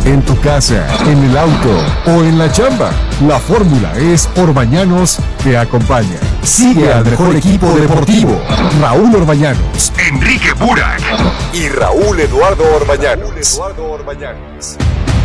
en tu casa, en el auto o en la chamba. La fórmula es Orbañanos te acompaña. Sigue al mejor equipo deportivo. Raúl Orbañanos, Enrique Burak y Raúl Eduardo Orbañanos.